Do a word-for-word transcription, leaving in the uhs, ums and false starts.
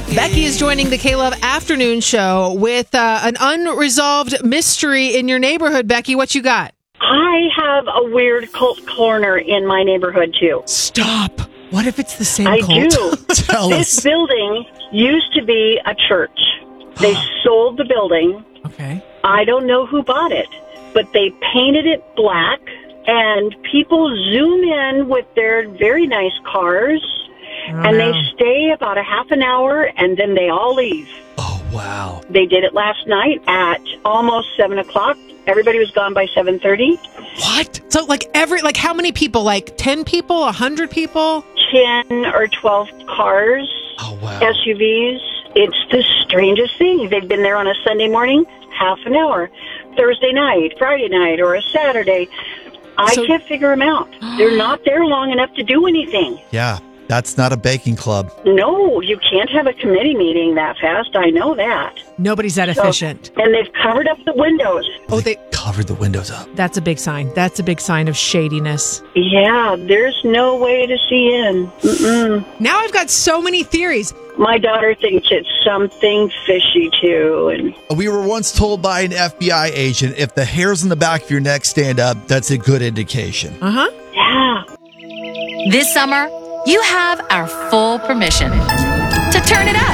Becky is joining the K-Love Afternoon Show with uh, an unresolved mystery in your neighborhood. Becky, what you got? I have a weird cult corner in my neighborhood, too. Stop. What if it's the same I cult? do. Tell This us. building used to be a church. They sold the building. Okay. I don't know who bought it, but they painted it black, and people zoom in with their very nice cars, Oh, and they no. stay about a half an hour, and then they all leave. Oh, wow. They did it last night at almost seven o'clock. Everybody was gone by seven thirty. What? So, like, every, like, how many people? Like, ten people? one hundred people? ten or twelve cars, Oh, wow. S U Vs. It's the strangest thing. They've been there on a Sunday morning, half an hour, Thursday night, Friday night, or a Saturday. I So- can't figure them out. They're not there long enough to do anything. Yeah, that's not a baking club. No, you can't have a committee meeting that fast. I know that. Nobody's that So- efficient. And they've covered up the windows. Oh, they. Covered the windows up. That's a big sign. That's a big sign of shadiness. Yeah, there's no way to see in. Mm-mm. Now I've got so many theories. My daughter thinks it's something fishy, too. And We were once told by an F B I agent, if the hairs on the back of your neck stand up, that's a good indication. Uh-huh. yeah. This summer, you have our full permission to turn it up.